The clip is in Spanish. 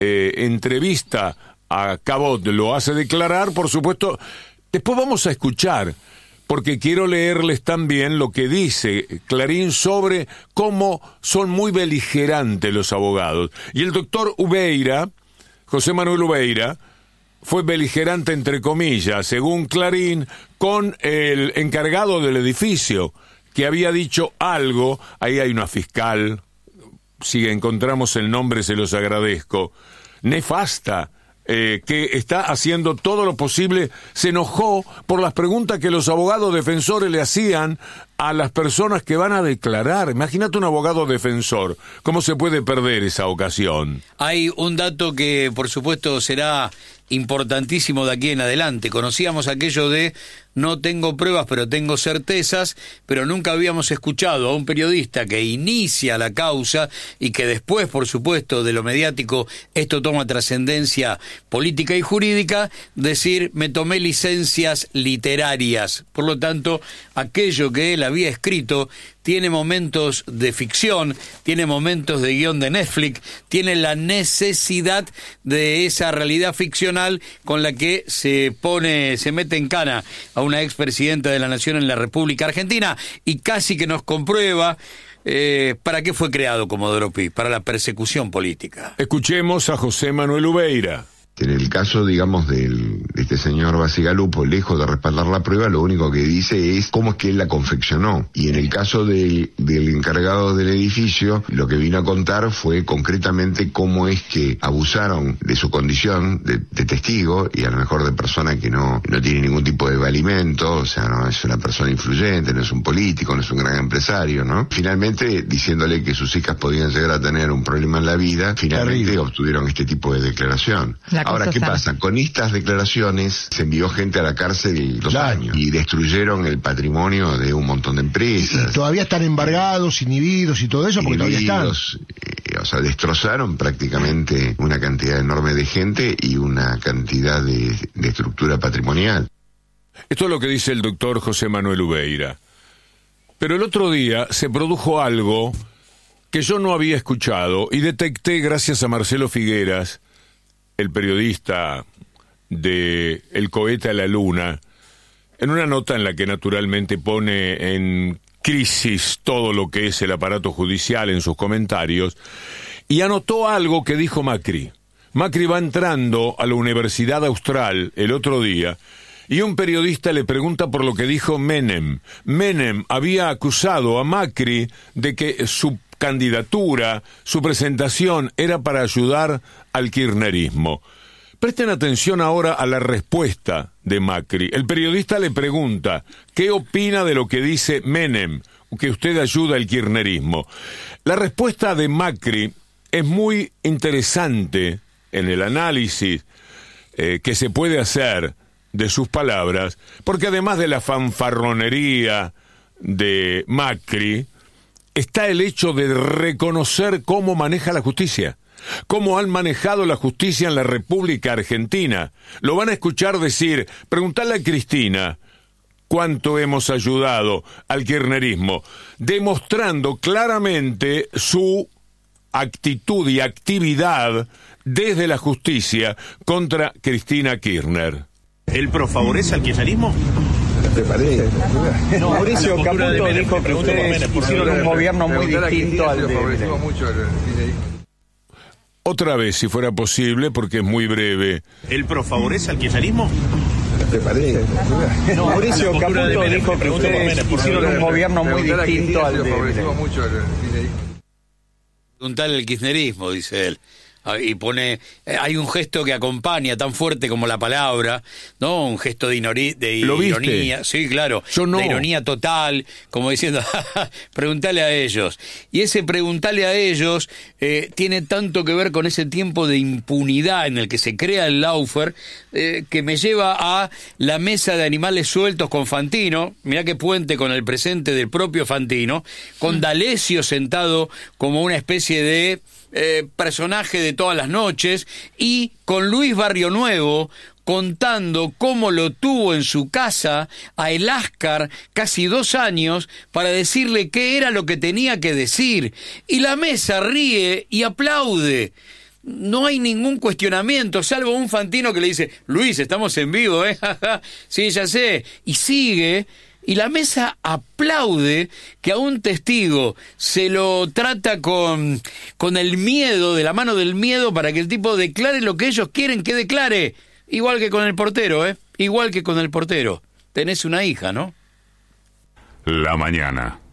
entrevista a Cabot lo hace declarar, por supuesto, después vamos a escuchar, porque quiero leerles también lo que dice Clarín sobre cómo son muy beligerantes los abogados. Y el doctor Ubeira, José Manuel Ubeira, fue beligerante entre comillas, según Clarín, con el encargado del edificio, que había dicho algo. Ahí hay una fiscal, si encontramos el nombre se los agradezco, nefasta, que está haciendo todo lo posible. Se enojó por las preguntas que los abogados defensores le hacían a las personas que van a declarar. Imagínate un abogado defensor, ¿cómo se puede perder esa ocasión? Hay un dato que, por supuesto, será importantísimo de aquí en adelante. Conocíamos aquello de no tengo pruebas, pero tengo certezas, pero nunca habíamos escuchado a un periodista que inicia la causa y que después, por supuesto, de lo mediático, esto toma trascendencia política y jurídica, decir, me tomé licencias literarias. Por lo tanto, aquello que él había escrito tiene momentos de ficción, tiene momentos de guión de Netflix, tiene la necesidad de esa realidad ficcional con la que se mete en cana a una expresidenta de la Nación en la República Argentina y casi que nos comprueba para qué fue creado Comodoro Pi, para la persecución política. Escuchemos a José Manuel Ubeira. En el caso, digamos, de este señor Bacigalupo, lejos de respaldar la prueba, lo único que dice es cómo es que él la confeccionó. Y en el caso del encargado del edificio, lo que vino a contar fue concretamente cómo es que abusaron de su condición de testigo, y a lo mejor de persona que no tiene ningún tipo de valimento, o sea, no es una persona influyente, no es un político, no es un gran empresario, ¿no? Finalmente, diciéndole que sus hijas podían llegar a tener un problema en la vida, finalmente obtuvieron este tipo de declaración. Ahora, ¿qué pasa? Con estas declaraciones se envió gente a la cárcel 2 años y destruyeron el patrimonio de un montón de empresas. Y todavía están embargados, inhibidos y todo eso, porque todavía están. O sea, destrozaron prácticamente una cantidad enorme de gente y una cantidad de estructura patrimonial. Esto es lo que dice el doctor José Manuel Ubeira. Pero el otro día se produjo algo que yo no había escuchado y detecté gracias a Marcelo Figueras, el periodista de El cohete a la luna, en una nota en la que naturalmente pone en crisis todo lo que es el aparato judicial en sus comentarios, y anotó algo que dijo Macri. Macri va entrando a la Universidad Austral el otro día, y un periodista le pregunta por lo que dijo Menem. Menem había acusado a Macri de que su candidatura, su presentación era para ayudar al kirchnerismo. Presten atención ahora a la respuesta de Macri. El periodista le pregunta, ¿qué opina de lo que dice Menem, que usted ayuda al kirchnerismo? La respuesta de Macri es muy interesante en el análisis que se puede hacer de sus palabras, porque además de la fanfarronería de Macri, está el hecho de reconocer cómo maneja la justicia, cómo han manejado la justicia en la República Argentina. Lo van a escuchar decir, preguntarle a Cristina cuánto hemos ayudado al kirchnerismo, demostrando claramente su actitud y actividad desde la justicia contra Cristina Kirchner. ¿El PRO favorece al kirchnerismo? ¿Te parece? No, Mauricio Caputo dijo que ustedes hicieron un gobierno muy distinto al de... Otra vez, si fuera posible, porque es muy breve. ¿El PRO favorece al kirchnerismo? ¿Te parece? No, Mauricio Caputo dijo que ustedes hicieron un gobierno muy distinto al de... Preguntarle el kirchnerismo, dice él. Y pone, hay un gesto que acompaña tan fuerte como la palabra, ¿no? Un gesto de ironía, sí, claro, yo no. De ironía total, como diciendo, preguntale a ellos. Y ese preguntale a ellos tiene tanto que ver con ese tiempo de impunidad en el que se crea el lawfare, que me lleva a la mesa de animales sueltos con Fantino. Mirá qué puente con el presente del propio Fantino, con D'Alessio sentado como una especie de personaje de todas las noches, y con Luis Barrionuevo contando cómo lo tuvo en su casa a Eláscar casi 2 años para decirle qué era lo que tenía que decir, y la mesa ríe y aplaude. no hay ningún cuestionamiento, salvo un Fantino que le dice, Luis, estamos en vivo, ¿eh? Sí, ya sé. Y sigue, y la mesa aplaude que a un testigo se lo trata con el miedo, de la mano del miedo, para que el tipo declare lo que ellos quieren que declare. Igual que con el portero, Igual que con el portero. Tenés una hija, ¿no? La mañana.